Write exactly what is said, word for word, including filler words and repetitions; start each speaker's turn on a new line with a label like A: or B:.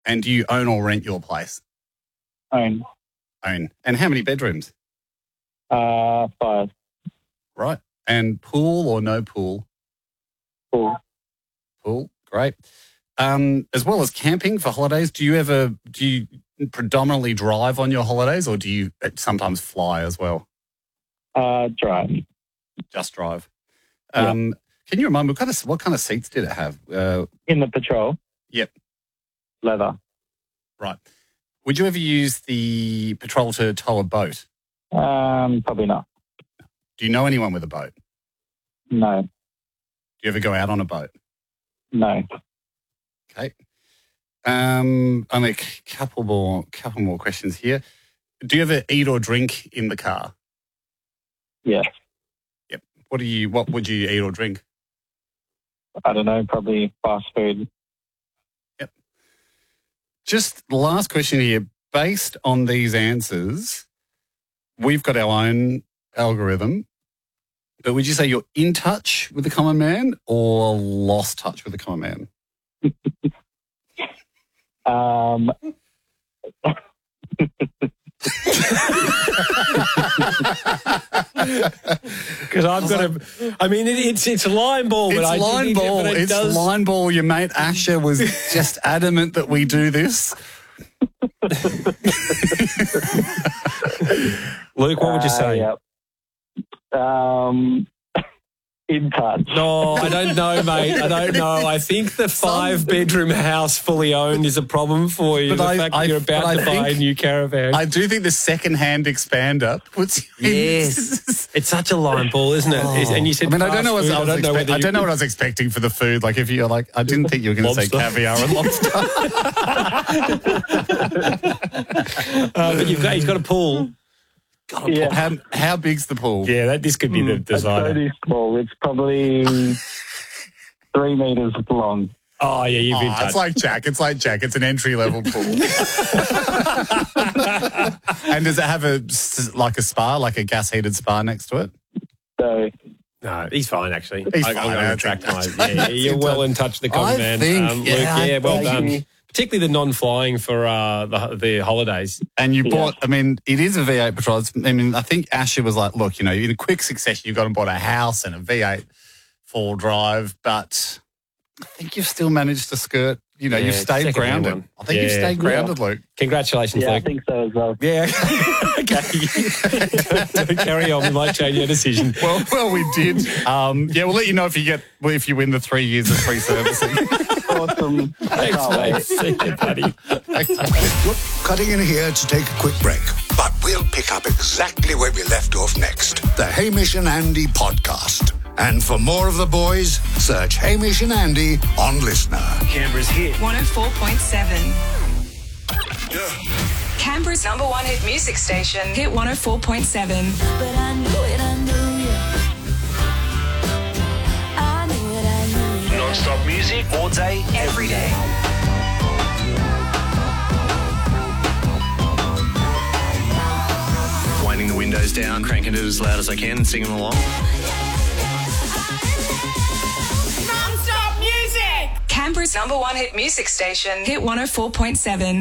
A: And do you own or rent your place?
B: Own.
A: Own. And how many bedrooms?
B: Uh, five.
A: Right. And pool or no pool?
B: Pool.
A: Pool. Great. Um, as well as camping for holidays, do you ever, do you predominantly drive on your holidays or do you sometimes fly as well?
B: Uh, drive.
A: Just drive.
B: Yeah.
A: Um, can you remind me, what kind of, what kind of seats did it have? Uh,
B: In the Patrol.
A: Yep.
B: Leather.
A: Right. Would you ever use the Patrol to tow a boat?
B: Um, probably not.
A: Do you know anyone with a boat?
B: No.
A: Do you ever go out on a boat?
B: No.
A: Okay. Um, only a couple more, couple more questions here. Do you ever eat or drink in the car?
B: Yes.
A: Yep. What do you? What would you eat or drink?
B: I don't know, probably fast food.
A: Yep. Just the last question here. Based on these answers, we've got our own algorithm. But would you say you're in touch with the common man or lost touch with the common man?
B: Um,
C: Because I've got a, I mean, it, it's it's a line ball, but
A: It's
C: I
A: line
C: it,
A: ball.
C: but it
A: It's
C: does,
A: line ball. Your mate Asher was just adamant that we do this.
C: Luke, what would you say?
B: Uh, yep. Um, in touch.
C: No, I don't know, mate. I don't know. I think the five-bedroom house fully owned is a problem for you.
A: But
C: the
A: I-
C: fact
A: I-
C: that you're
A: but
C: about
A: I
C: to buy a
A: think-
C: new caravan.
A: I do think the second-hand expander puts you in-
C: Yes. It's such a line ball, isn't it? It's- and you said
A: I mean, I don't know what
C: fast
A: I
C: food.
A: was,
C: I don't know
A: expect-
C: whether
A: I
C: you-
A: don't know what I was expecting for the food. Like, if you're like, I didn't think you were going to say
C: Lobster.
A: caviar and lobster.
C: Uh, but you've got, he's got a pool.
B: Yeah.
A: How, how big's the pool?
C: Yeah, that this could be the
B: It's
C: designer.
B: only small. It's probably three metres long.
C: Oh, yeah, you've
A: Oh,
C: been touched.
A: it's like Jack. It's like Jack. It's an entry-level pool. And does it have a s- like a spa, like a gas-heated spa next to it?
B: So,
C: No, he's fine, actually.
A: He's
C: I,
A: fine,
C: I'm
A: I
C: going to
A: think
C: retract
A: that's-
C: my... Yeah, you're well in touch with the common
A: I
C: man.
A: think,
C: um, Luke,
A: yeah,
C: yeah, well
B: thank
C: done.
B: you.
C: Particularly the non-flying for uh, the, the holidays.
A: And you
B: Yeah.
A: bought, I mean, it is a V eight Patrol. It's, I mean, I think Asher was like, look, you know, in a quick succession, you've gone and bought a house and a V eight four drive, but I think you've still managed to skirt, you know,
C: Yeah,
A: you've stayed
C: second-hand
A: grounded.
C: one.
A: I think you've
C: Yeah.
A: stayed grounded, Luke.
C: Congratulations,
B: yeah, I
C: Luke.
B: think so as well.
C: Yeah. Okay. don't, don't carry on. We might change your decision.
A: Well, well, we did. Um, yeah, we'll let you know if you get, well, if you win the three years of free servicing.
B: Awesome. I
C: Thanks,
B: can't
C: mate.
B: wait.
C: See you, buddy.
D: We're cutting in here to take a quick break, but we'll pick up exactly where we left off next. The Hamish and Andy podcast. And for more of the boys, search Hamish and Andy on Listener.
E: Canberra's hit.
F: one oh four point seven. Canberra's number one hit music station. Hit one oh four point seven.
G: But I knew it, I knew it. I knew it, I knew it.
E: Non-stop music all day,
F: Every day.
E: winding the windows down, cranking it as loud as I can and singing along.
F: Canberra's number one hit music station. Hit one oh four point seven.